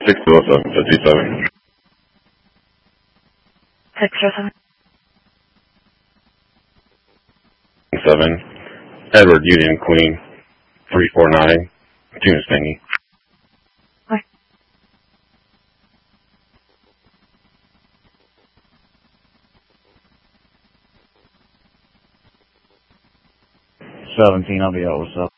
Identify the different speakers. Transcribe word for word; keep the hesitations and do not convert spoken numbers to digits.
Speaker 1: six two oh seven fifty-seven.
Speaker 2: six oh seven.
Speaker 1: seven. Edward Union Queen. three four nine. Tunis Thingy.
Speaker 2: What?
Speaker 3: seventeen, I'll be out. What's up?